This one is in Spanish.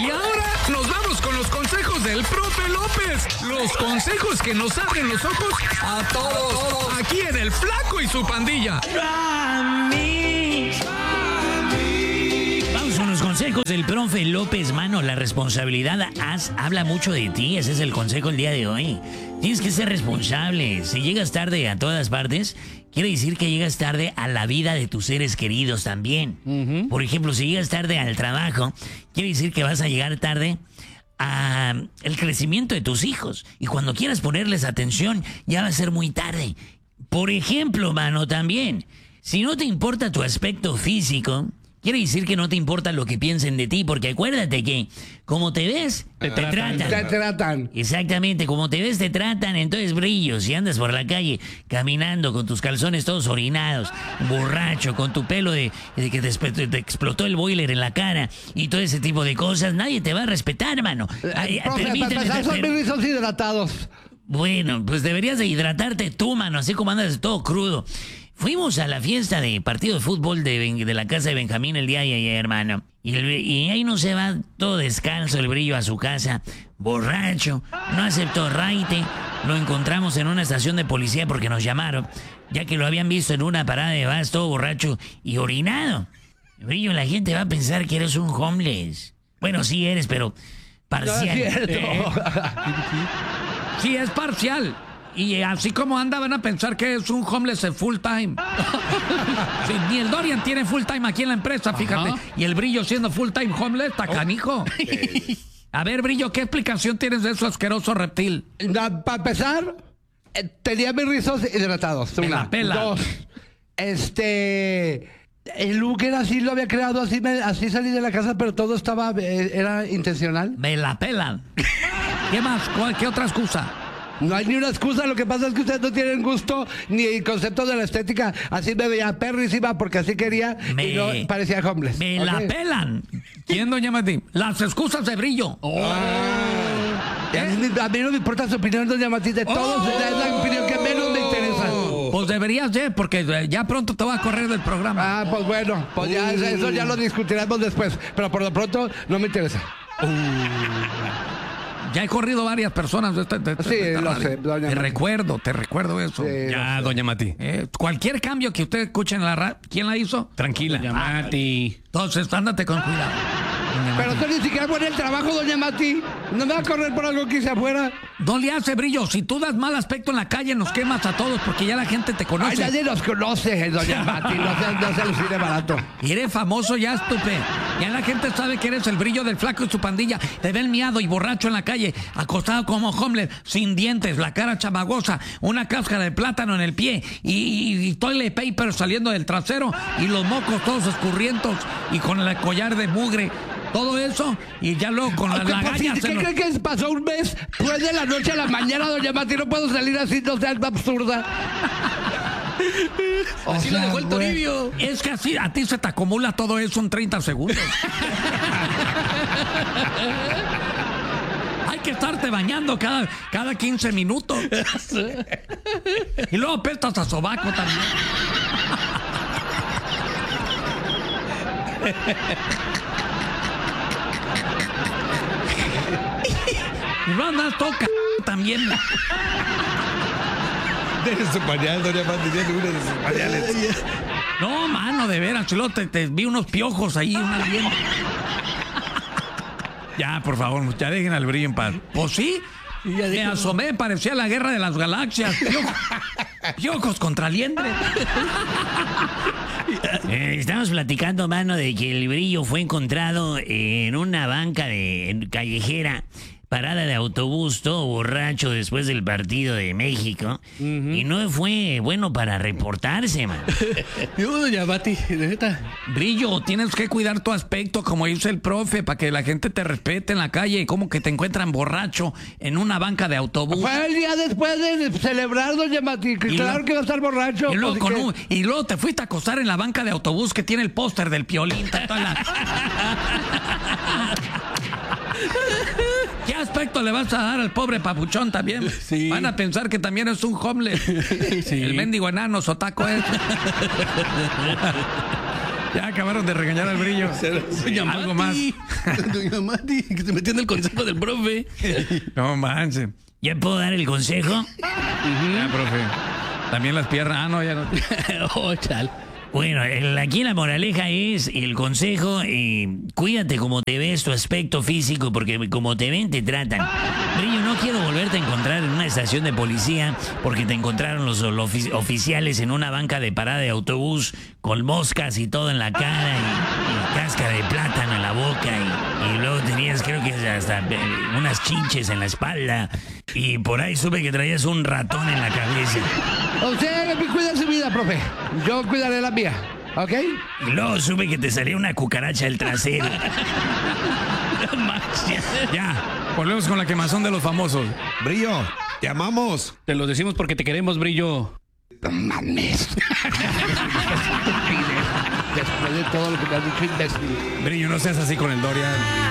Y ahora nos vamos con los consejos del profe López. Los consejos que nos abren los ojos a todos. Aquí en El Flaco y su pandilla. Vamos con los consejos del profe López, mano. La responsabilidad habla mucho de ti. Ese es el consejo el día de hoy. Tienes que ser responsable. Si llegas tarde a todas partes, quiere decir que llegas tarde a la vida de tus seres queridos también. Por ejemplo, si llegas tarde al trabajo, quiere decir que vas a llegar tarde al crecimiento de tus hijos. Y cuando quieras ponerles atención, ya va a ser muy tarde. Por ejemplo, mano, también, si no te importa tu aspecto físico, quiere decir que no te importa lo que piensen de ti, porque acuérdate que como te ves, te tratan. Te tratan. Exactamente, como te ves, te tratan. Entonces, brillo, si andas por la calle caminando con tus calzones todos orinados, borracho, con tu pelo de que te explotó el boiler en la cara y todo ese tipo de cosas, nadie te va a respetar, hermano. Profe, para empezar, son mis rizos hidratados. Bueno, pues deberías de hidratarte tú, mano, así como andas todo crudo. Fuimos a la fiesta de partido de fútbol de la casa de Benjamín el día de ayer, hermano. Y ahí no se va todo descalzo el brillo a su casa, borracho, no aceptó raite. Lo encontramos en una estación de policía porque nos llamaron, ya que lo habían visto en una parada de bus todo borracho y orinado. Brillo, la gente va a pensar que eres un homeless. Bueno, sí eres, pero parcial. No es cierto. Sí, es parcial. Y así como anda, van a pensar que es un homeless full time. Sí, ni el Dorian tiene full time aquí en la empresa, fíjate. Ajá. Y el Brillo siendo full time homeless, está canijo. A ver, Brillo, ¿qué explicación tienes de eso asqueroso reptil? Para empezar, tenía mis rizos hidratados. Me la pela. Dos, el look era así, lo había creado así, así salí de la casa, pero todo era intencional. Me la pelan. ¿Qué más? ¿Qué otra excusa? No hay ni una excusa, lo que pasa es que ustedes no tienen gusto ni el concepto de la estética. Así me veía perrísima porque así quería y no parecía homeless. Me la pelan. ¿Quién, doña Mati? Las excusas de Brillo. A mí no me importa su opinión, doña Mati, de todos. Es la opinión que menos me interesa. Pues deberías porque ya pronto te vas a correr del programa. Ah, pues bueno, pues ya eso ya lo discutiremos después. Pero por lo pronto no me interesa. Ya he corrido varias personas de sí, lo sé, doña Mati. Te recuerdo eso. Sí, ya, doña Mati. Cualquier cambio que usted escuche en la radio, ¿quién la hizo? Tranquila. Doña Mati. Entonces, ándate con cuidado. Pero usted ni siquiera pone el trabajo, doña Mati. No me va a correr por algo que hice afuera. No le hace, Brillo. Si tú das mal aspecto en la calle, nos quemas a todos porque ya la gente te conoce. Ay, nadie nos conoce, doña Mati. No se lucide barato. Y eres famoso ya, estúpido. Ya la gente sabe que eres el Brillo del Flaco y su pandilla. Te ven miado y borracho en la calle, acostado como homeless, sin dientes, la cara chamagosa, una cáscara de plátano en el pie y toilet paper saliendo del trasero y los mocos todos escurrientos y con el collar de mugre. Todo eso, y ya luego con las lagañas... ¿Qué cree que pasó un mes? Pues de la noche a la mañana, doña Mati, no puedo salir así, no seas absurda. Así lo dejó el Toribio. Es que así a ti se te acumula todo eso en 30 segundos. Hay que estarte bañando cada 15 minutos. Y luego apestas a sobaco también. Y no andas toca también. Deje su pañal, doña Mati, tiene uno de sus pañales. No, mano, de veras, chulo, te vi unos piojos ahí, una bien. Ya, por favor, ya dejen al Brillo en paz. Pues sí, me asomé, parecía la guerra de las galaxias. Piojos contra liendres. Estamos platicando, mano, de que el Brillo fue encontrado en una banca callejera, parada de autobús, todo borracho después del partido de México. Y no fue bueno para reportarse, man. Yo, doña Mati, neta. Brillo, tienes que cuidar tu aspecto, como dice el profe, para que la gente te respete en la calle. Como que te encuentran borracho en una banca de autobús. Fue el día después de celebrar, doña Mati. Claro que va a estar borracho. Y luego te fuiste a acostar en la banca de autobús que tiene el póster del Piolín. ¿Qué aspecto le vas a dar al pobre papuchón también? Sí. Van a pensar que también es un homeless. Sí. El mendigo enano sotaco es. Ya acabaron de regañar al Brillo. Algo más. Doña Mati, que se metió en el consejo del profe. No manches. ¿Ya puedo dar el consejo? Ya, profe. También las piernas. Ah, no, ya no. Oh, chal. Bueno, aquí la moraleja es el consejo, cuídate como te ves, tu aspecto físico, porque como te ven, te tratan. Brillo, no quiero volverte a encontrar en una estación de policía porque te encontraron los oficiales en una banca de parada de autobús con moscas y todo en la cara y cáscara de plátano en la boca y luego tenías, creo que hasta unas chinches en la espalda y por ahí supe que traías un ratón en la cabeza. Usted cuida su vida, profe. Yo cuidaré la mía, ¿ok? Y luego supe que te salía una cucaracha del trasero. Ya, volvemos con la quemazón de los famosos. Brillo, te amamos. Te lo decimos porque te queremos, Brillo. No mames. Después de todo lo que me has dicho, imbécil. Brillo, no seas así con el Dorian.